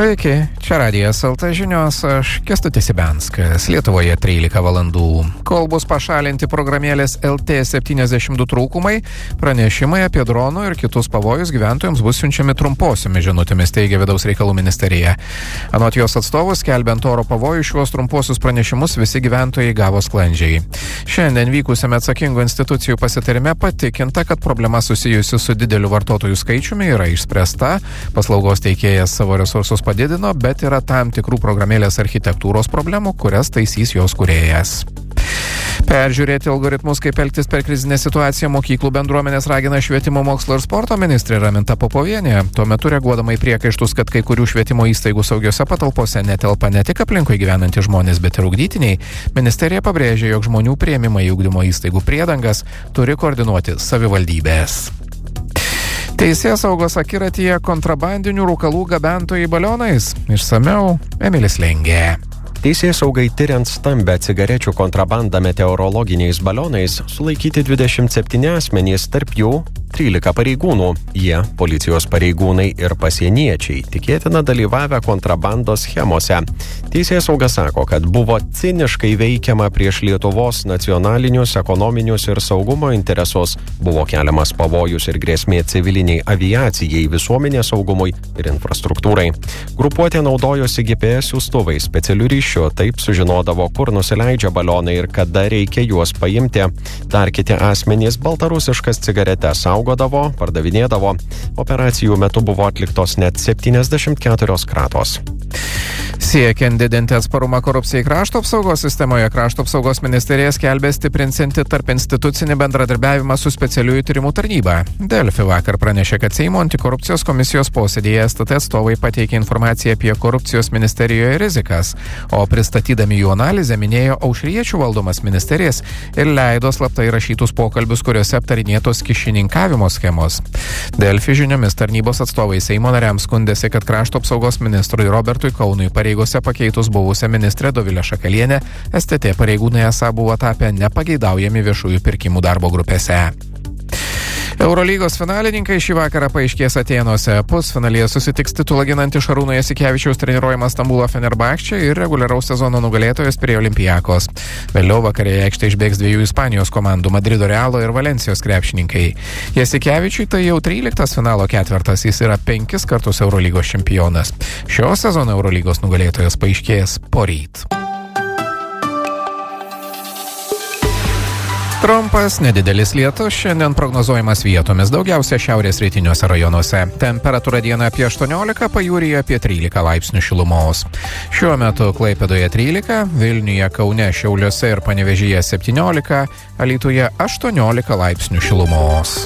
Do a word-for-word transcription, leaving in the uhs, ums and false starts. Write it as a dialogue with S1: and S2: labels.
S1: Sveiki, čia Radijas L T žinios, aš Kęstutis Ibenskas, Lietuvoje trylika valandų. Kol bus pašalinti programėlės L T septyniasdešimt du trūkumai, pranešimai apie dronų ir kitus pavojus gyventojams bus siunčiami trumposiomis žinutėmis, teigia Vidaus reikalų ministerija. Anot jos atstovų, skelbiant oro pavojų, šiuos trumposius pranešimus visi gyventojai gavo sklandžiai. Šiandien vykusiame atsakingų institucijų pasitarime patikinta, kad problema susijusi su dideliu vartotojų skaičiumi yra išspręsta, paslaugos teikėjas savo resursus padidino, bet yra tam tikrų programėlės architektūros problemų, kurias taisys jos kūrėjas. Peržiūrėti algoritmus, kaip elgtis per krizinę situaciją, mokyklų bendruomenės ragina švietimo, mokslo ir sporto ministrė Raminta Popovienė. Tuo metu reaguodama į priekaištus, kad kai kurių švietimo įstaigų saugiose patalpose netelpa ne tik aplinkui gyvenantys žmonės, bet ir ugdytiniai, ministerija pabrėžė, jog žmonių priėmimą į ugdymo įstaigų priedangas turi koordinuoti savivaldybės. Teisėsaugos akiratyje kontrabandinių rūkalų gabentojai balionais. Išsamiau Emilis Lengė.
S2: Teisėsaugai tyriant stambę cigarečių kontrabandą meteorologiniais balionais sulaikyti dvidešimt septyni asmenys, tarp jų trylika pareigūnų. Jie, policijos pareigūnai ir pasieniečiai, tikėtina dalyvavę kontrabandos schemose. Teisėsauga sako, kad buvo ciniškai veikiama prieš Lietuvos nacionalinius, ekonominius ir saugumo interesus. Buvo keliamas pavojus ir grėsmė civiliniai aviacijai, visuomenės saugumui ir infrastruktūrai. Grupuotė naudojosi G P S siųstuvais, specialių ryšių, taip sužinodavo, kur nusileidžia balionai ir kada reikia juos paimti. Dar kiti asmenys baltarusiškas cigaretes saugodavo, pardavinėdavo. Operacijų metu buvo atliktos net septyniasdešimt keturios kratos.
S1: Siekiant didinti atsparumą korupcijai krašto apsaugos sistemoje, krašto apsaugos ministerija skelbė stiprinsianti tarp institucinį bendradarbiavimą su specialiųjų tyrimų tarnyba. Delfi vakar pranešė, kad Seimo antikorupcijos komisijos posėdėje S T T atstovai pateikė informaciją apie korupcijos ministerijoje rizikas, o pristatydami jų analizę minėjo aušriečių valdomas ministerijas ir leido slaptai rašytus pokalbius, kuriuose aptarinėtos kyšininkavimo schemos. Delfi žiniomis tarnybos atstovai Seimo nariams skundėsi, kad krašto apsaugos ministrui Robertui Kaunui pareigose pakeitus buvusią ministrę Dovilę Šakalienę, S T T pareigūnai esą buvo tapę nepageidaujami viešųjų pirkimų darbo grupėse. Eurolygos finalininkai šį vakarą paaiškės Atėnuose. Pusfinalyje susitiks titulą ginantis Šarūno Jasikevičiaus treniruojamas Stambulo Fenerbahče ir reguliaraus sezono nugalėtojas prie Olympiakos. Vėliau vakarė į aikštę išbėgs dviejų Ispanijos komandų – Madrido Realo ir Valencijos krepšininkai. Jasikevičiui tai jau tryliktas finalo ketvertas, jis yra penkis kartus Eurolygos čempionas. Šio sezono Eurolygos nugalėtojas paaiškės poryt. Trumpas, nedidelis lietus šiandien prognozuojamas vietomis, daugiausia šiaurės rytiniuose rajonuose. Temperatūra dieną apie aštuoniolika, pajūryje apie trylika laipsnių šilumos. Šiuo metu Klaipėdoje trylika, Vilniuje, Kaune, Šiauliuose ir Panevėžyje septyniolika, Alytuje aštuoniolika laipsnių šilumos.